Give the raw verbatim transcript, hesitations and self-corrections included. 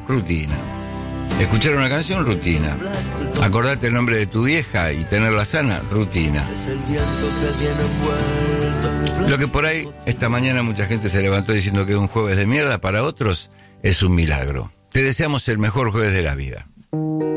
rutina. Escuchar una canción, rutina. Acordarte el nombre de tu vieja y tenerla sana, rutina. Lo que por ahí esta mañana mucha gente se levantó diciendo que es un jueves de mierda, para otros es un milagro. Te deseamos el mejor jueves de la vida.